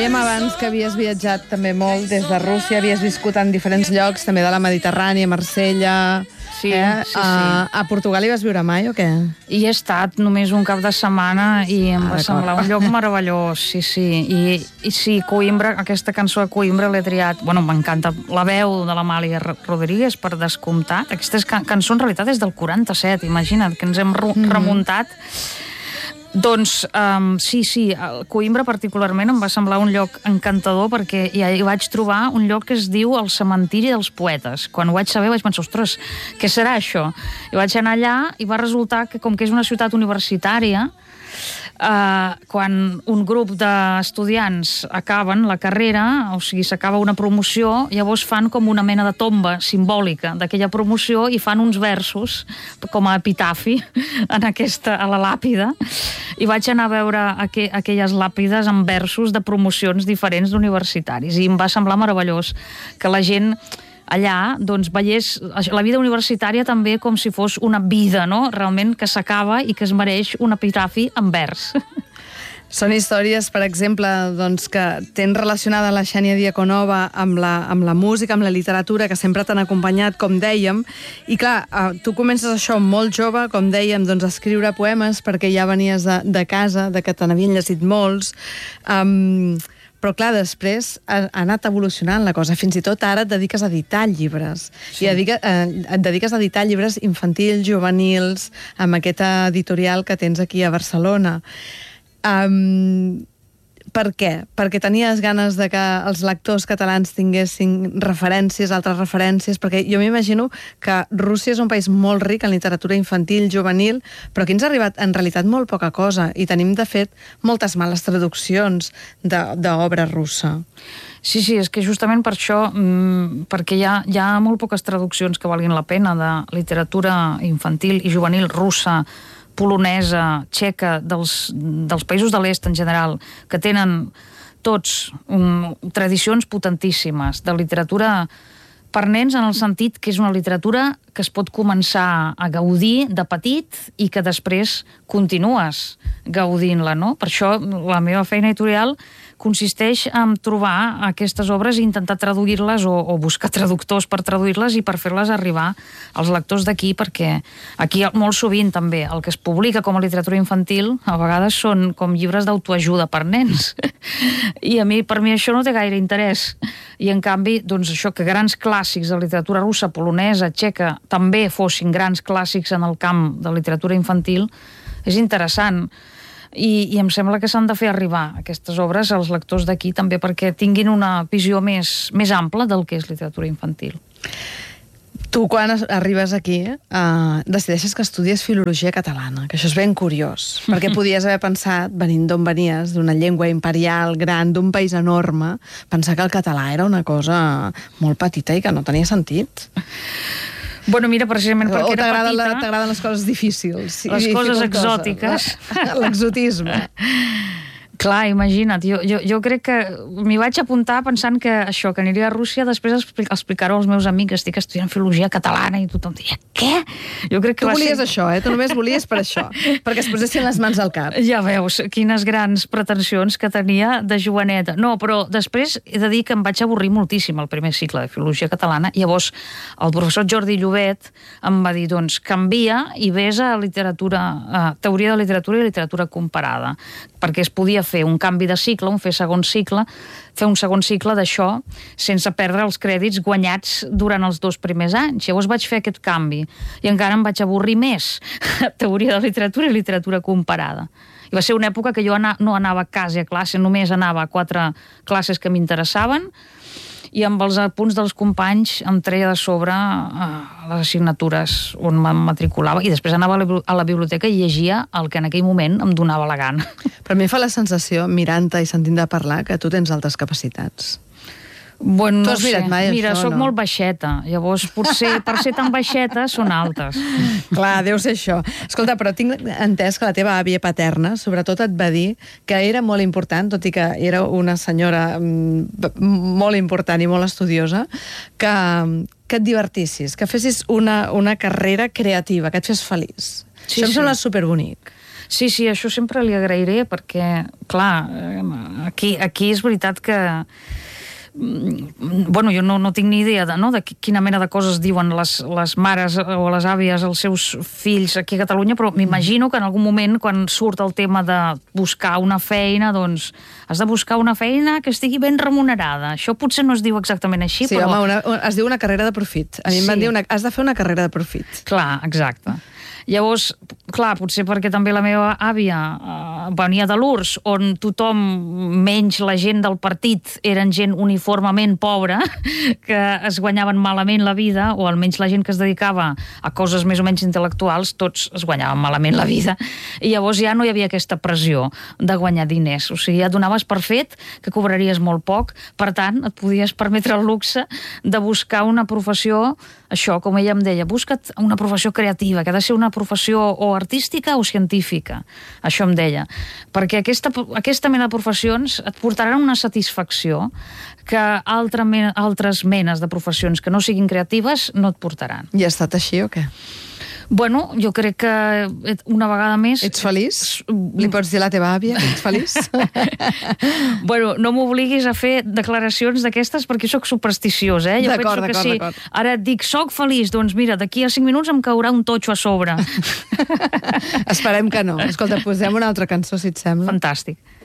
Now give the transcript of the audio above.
Dèiem abans que havies viatjat també molt des de Rússia, havies viscut en diferents llocs, també de la Mediterrània, Marsella... Sí, sí. A Portugal hi vas viure mai o què? Hi he estat només un cap de setmana i em va semblar un lloc meravellós, sí. I sí, Coïmbra, aquesta cançó de Coïmbra l'he triat... Bueno, m'encanta la veu de l'Amàlia Rodríguez, per descomptat. Aquesta cançó en realitat és del 47, imagina't, que ens hem remuntat. Doncs sí, Coïmbra particularment em va semblar un lloc encantador perquè hi vaig trobar un lloc que es diu el cementiri dels poetes. Quan ho vaig saber vaig pensar, ostres, què serà això? I vaig anar allà i va resultar que, com que és una ciutat universitària, quan un grup d'estudiants acaben la carrera, o sigui, s'acaba una promoció, llavors fan com una mena de tomba simbòlica d'aquella promoció i fan uns versos com a epitafi a la làpida, i vaig anar a veure aquelles làpides amb versos de promocions diferents d'universitaris i em va semblar meravellós que la gent allà doncs veiés la vida universitària també com si fos una vida, no? Realment que s'acaba i que es mereix un epitafi en vers. Són històries, per exemple, doncs, que tens relacionada la Xènia Diaconova amb la música, amb la literatura, que sempre t'han acompanyat, com dèiem. I clar, tu comences això molt jove, com dèiem, doncs, a escriure poemes perquè ja venies de casa, de que te n'havien llegit molts. Però clar, després ha anat evolucionant la cosa. Fins i tot ara et dediques a editar llibres. Sí. I et dediques a editar llibres infantils, juvenils, amb aquesta editorial que tens aquí a Barcelona. Per què? Perquè tenies ganes de que els lectors catalans tinguessin referències, altres referències, perquè jo m'imagino que Rússia és un país molt ric en literatura infantil, juvenil, però aquí ens ha arribat en realitat molt poca cosa i tenim, de fet, moltes males traduccions d'obra russa. Sí, és que justament per això, perquè hi ha molt poques traduccions que valguin la pena de literatura infantil i juvenil russa, polonesa, txeca, dels països de l'est en general, que tenen tots tradicions potentíssimes de literatura per nens, en el sentit que és una literatura que es pot començar a gaudir de petit i que després continues gaudint-la, no? Per això la meva feina editorial consisteix en trobar aquestes obres i intentar traduir-les o buscar traductors per traduir-les i per fer-les arribar als lectors d'aquí, perquè aquí molt sovint també el que es publica com a literatura infantil a vegades són com llibres d'autoajuda per nens i per mi això no té gaire interès, i en canvi doncs això, que grans clàssics de literatura russa, polonesa, txeca també fossin grans clàssics en el camp de literatura infantil és interessant. I em sembla que s'han de fer arribar aquestes obres als lectors d'aquí també perquè tinguin una visió més ampla del que és literatura infantil. Tu, quan arribes aquí, decideixes que estudies filologia catalana, que això és ben curiós, perquè podies haver pensat, venint d'on venies, d'una llengua imperial gran, d'un país enorme, pensar que el català era una cosa molt petita i que no tenia sentit. Bueno, mira, precisament perquè era petita... O t'agraden les coses difícils? Les coses exòtiques. L'exotisme. Clar, imagina't, jo crec que m'hi vaig apuntar pensant que això, que aniria a Rússia, després explicar-ho als meus amics, estic estudiant filologia catalana, i tothom diria, què? Jo crec que tu volies això, tu només volies per això, perquè es posessin les mans al cap. Ja veus, quines grans pretensions que tenia de joveneta. No, però després he de dir que em vaig avorrir moltíssim el primer cicle de filologia catalana, i llavors el professor Jordi Llobet em va dir, doncs, canvia i vés a teoria de literatura i literatura comparada, perquè es podia fer un canvi de cicle, fer un segon cicle d'això sense perdre els crèdits guanyats durant els 2 primers anys. Llavors vaig fer aquest canvi i encara em vaig avorrir més. Teoria de literatura i literatura comparada. I va ser una època que jo no anava quasi a classe, només anava a 4 classes que m'interessaven, i amb els apunts dels companys em treia de sobre les assignatures on em matriculava, i després anava a la biblioteca i llegia el que en aquell moment em donava la gana. Però a mi fa la sensació, mirant-te i sentint-te parlar, que tu tens altes capacitats. Bueno, no sé. Mira, soc molt baixeta, llavors potser per ser tan baixeta són altes. Clar, deu ser això. Escolta, però tinc entès que la teva àvia paterna sobretot et va dir que era molt important, tot i que era una senyora molt important i molt estudiosa, que et divertissis, que fessis una carrera creativa, que et fes feliç. Això em sembla superbonic. Sí, això sempre li agrairé perquè, clar, aquí és veritat que bueno, jo no tinc ni idea de quina mena de coses diuen les mares o les àvies als seus fills aquí a Catalunya, però m'imagino que en algun moment, quan surt el tema de buscar una feina, doncs has de buscar una feina que estigui ben remunerada. Això potser no es diu exactament així, sí, però... Sí, home, es diu una carrera de profit. A mi em van dir, has de fer una carrera de profit. Clar, exacte. Llavors, clar, potser perquè també la meva àvia venia de l'URSS, on tothom, menys la gent del partit, eren gent uniformement pobra, que es guanyaven malament la vida, o almenys la gent que es dedicava a coses més o menys intel·lectuals, tots es guanyaven malament la vida. I llavors ja no hi havia aquesta pressió de guanyar diners. O sigui, ja donaves per fet que cobraries molt poc, per tant, et podies permetre el luxe de buscar una professió, això, com ella em deia, busca't una professió creativa, que ha de ser una professió o artística o científica, això em deia, perquè aquesta mena de professions et portaran una satisfacció que altres menes de professions que no siguin creatives no et portaran. I ha estat així o què? Bueno, jo crec que una vegada més... Ets feliç? Li pots dir a la teva àvia que ets feliç? Bueno, no m'obliguis a fer declaracions d'aquestes perquè sóc supersticiosa, Jo penso que si ara et dic soc feliç, doncs mira, d'aquí a 5 minuts em caurà un totxo a sobre. Esperem que no. Escolta, posem una altra cançó, si et sembla. Fantàstic.